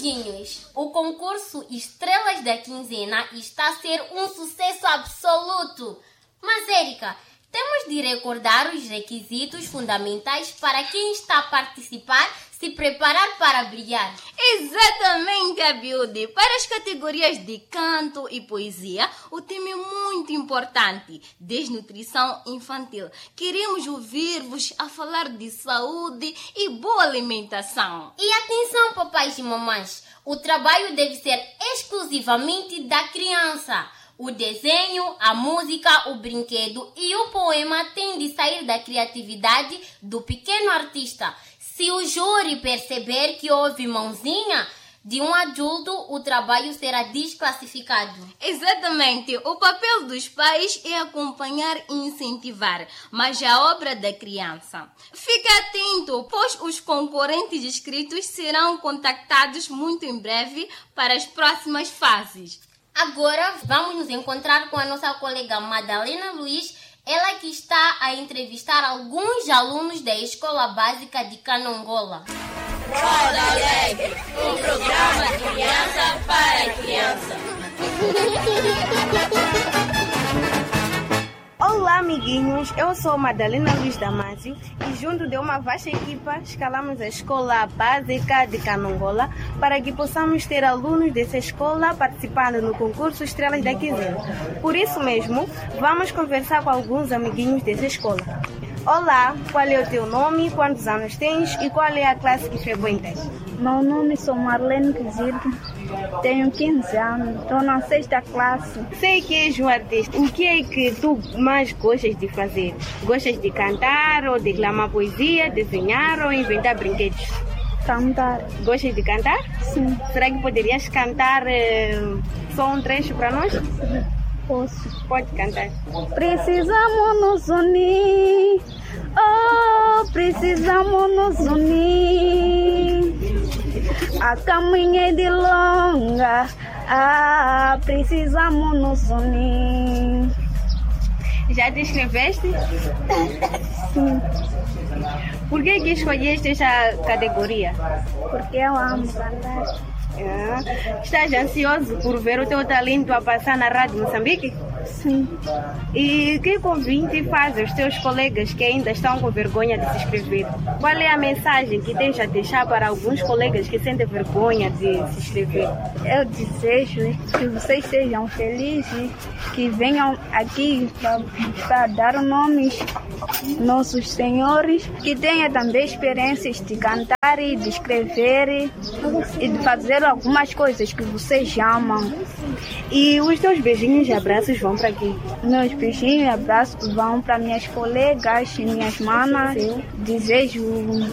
amiguinhos, o concurso Estrelas da Quinzena está a ser um sucesso absoluto. Mas, Érica, temos de recordar os requisitos fundamentais para quem está a participar se preparar para brilhar. Exatamente, Abiudi. Para as categorias de canto e poesia, o tema é muito importante: desnutrição infantil. Queremos ouvir-vos a falar de saúde e boa alimentação. E atenção, papais e mamães, o trabalho deve ser exclusivamente da criança. O desenho, a música, o brinquedo e o poema têm de sair da criatividade do pequeno artista. Se o júri perceber que houve mãozinha de um adulto, o trabalho será desclassificado. Exatamente. O papel dos pais é acompanhar e incentivar, mas a obra da criança. Fique atento, pois os concorrentes inscritos serão contactados muito em breve para as próximas fases. Agora vamos nos encontrar com a nossa colega Madalena Luiz, ela que está a entrevistar alguns alunos da Escola Básica de Canongola. Roda Alegre, um programa de criança para criança. Olá, amiguinhos, eu sou Madalena Luiz Damásio e junto de uma vasta equipa escalamos a Escola Básica de Canongola para que possamos ter alunos dessa escola participando no concurso Estrelas da Quinzena. Por isso mesmo, vamos conversar com alguns amiguinhos dessa escola. Olá, qual é o teu nome, quantos anos tens e qual é a classe que frequentas? Meu nome é Marlene Quizirdo, tenho 15 anos, estou na 6ª classe. Sei que és um artista. O que é que tu mais gostas de fazer? Gostas de cantar ou declamar poesia, desenhar ou inventar brinquedos? Cantar. Gostas de cantar? Sim. Será que poderias cantar só um trecho para nós? Posso. Pode cantar. Precisamos nos unir, oh, precisamos nos unir. A caminho é de longa, precisamos nos unir. Já te inscreveste? Sim. Por que escolheste esta categoria? Porque eu amo cantar. Estás ansioso por ver o teu talento a passar na Rádio Moçambique? Sim. E que convite faz aos teus colegas que ainda estão com vergonha de se inscrever? Qual é a mensagem que tens a deixar para alguns colegas que sentem vergonha de se inscrever? Eu desejo que vocês sejam felizes, que venham aqui para dar nomes nossos senhores, que tenham também experiências de cantar e de escrever e de fazer algumas coisas que vocês amam. E os teus beijinhos e abraços vão para quem? Meus beijinhos e abraços vão para minhas colegas e minhas manas. Desejo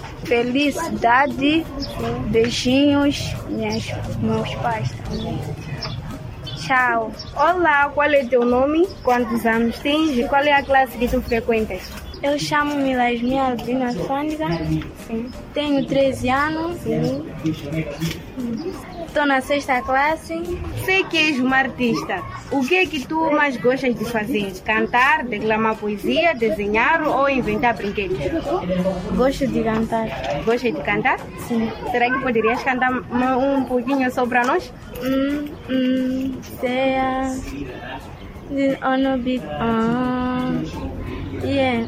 felicidade, beijinhos, meus pais também. Tchau. Olá, qual é teu nome? Quantos anos tens e qual é a classe que tu frequentas? Eu chamo-me Lasmia Albina Alfândega. Tenho 13 anos. Estou na 6ª classe. Sei que és uma artista. O que é que tu mais gostas de fazer? Cantar, declamar poesia, desenhar ou inventar brinquedos? Gosto de cantar. Gosta de cantar? Sim. Será que poderias cantar um pouquinho só para nós? On a beat, yeah,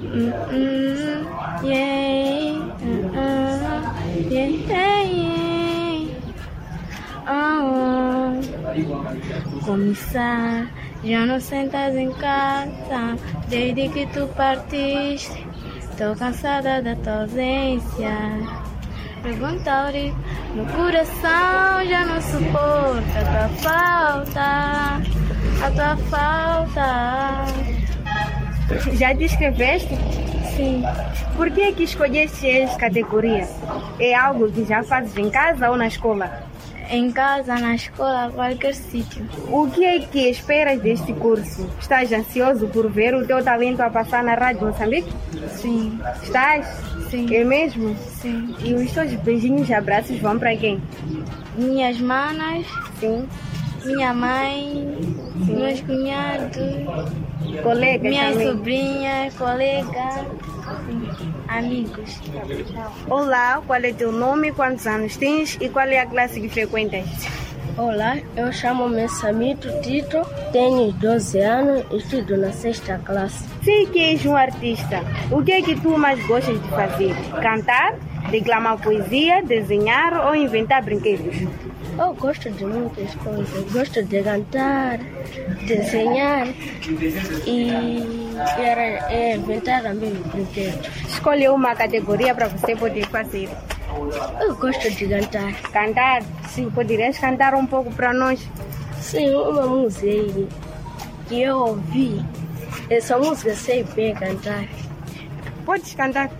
Começar, já não sentas em casa, desde que tu partiste, tô cansada da tua ausência. Perguntar no coração já não suporta a tua falta. Já te inscreveste? Sim. Por que escolheste esta categoria? É algo que já fazes em casa ou na escola? Em casa, na escola, qualquer sítio. O que é que esperas deste curso? Estás ansioso por ver o teu talento a passar na Rádio Moçambique? Sim. Estás? Sim. É mesmo? Sim. E os teus beijinhos e abraços vão para quem? Minhas manas. Sim. Minha mãe. Sim. Meus cunhados. Colegas minhas também. sobrinhas, colegas. Sim. Amigos. Olá, qual é teu nome, quantos anos tens e qual é a classe que frequentas? Olá, eu chamo-me Samito Tito, tenho 12 anos e estudo na 6ª classe. Sei que és um artista. O que é que tu mais gostas de fazer? Cantar, declamar poesia, desenhar ou inventar brinquedos? Eu gosto de muitas coisas. Gosto de cantar, desenhar e inventar também brinquedos. Escolhe uma categoria para você poder fazer. Eu gosto de cantar. Cantar? Sim. Poderias cantar um pouco para nós? Sim, uma música aí que eu ouvi. Essa música sei bem cantar. Podes cantar?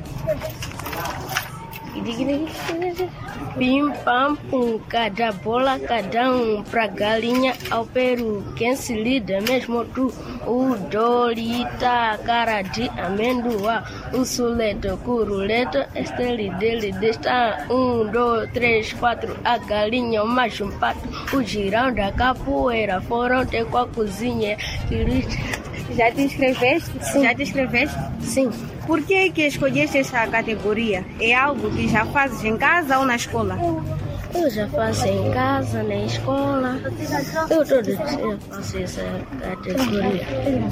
Pim, pam, pum, cada bola, cada pra galinha ao peru. Quem se lida mesmo tu, o Dorita, cara de amendoa, o suleto, curuleto, estele dele desta 1, 2, 3, 4, a galinha, o macho, um pato, o girão da capoeira, foram ter com a cozinha. Já te inscreveste? Sim. Já te inscreveste? Sim. Por que escolheste essa categoria? É algo que já fazes em casa ou na escola? Eu já faço em casa, na escola. Eu todo dia faço essa categoria.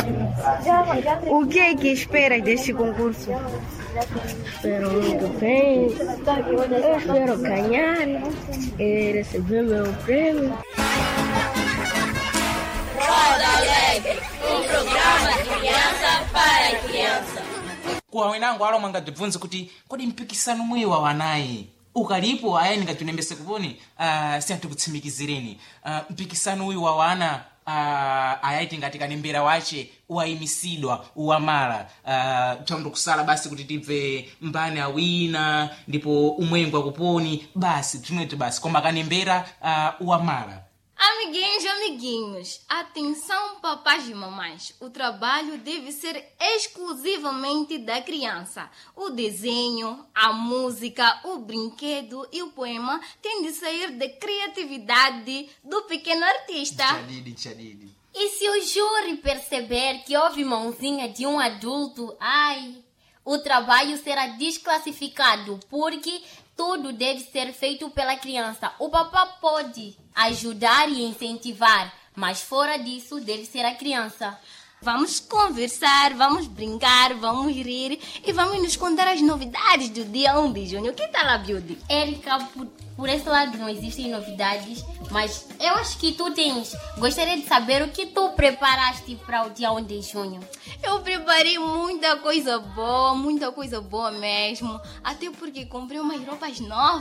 O que é que esperas deste concurso? Espero muito bem. Eu espero ganhar e receber meu prêmio. Roda Alegre, um programa de criança para criança. Kwa wenangu alo mwanga tibvunze kuti kodi mpikisano mwe wa wanayi ukalipo ayani ngatunembese kuponi siyatikutsimikizireni mpikisano uyu wa wana ayaiti ngati kanembera wace wayimisidwa uwamala taundo kusala basi kuti tibve mbani awina ndipo umwengu akuponi basi timwete basi koma kanembera uwamala. Amiguinhos, atenção papais e mamães, o trabalho deve ser exclusivamente da criança. O desenho, a música, o brinquedo e o poema têm de sair da criatividade do pequeno artista. Tchadidi. E se o júri perceber que houve mãozinha de um adulto, o trabalho será desclassificado, porque tudo deve ser feito pela criança. O papá pode ajudar e incentivar, mas fora disso deve ser a criança. Vamos conversar, vamos brincar, vamos rir e vamos nos contar as novidades do dia 1 de junho. Que tal a Beauty? Érica, por esse lado não existem novidades, mas eu acho que tu tens. Gostaria de saber o que tu preparaste para o dia 1 de junho. Eu preparei muita coisa boa mesmo. Até porque comprei umas roupas novas.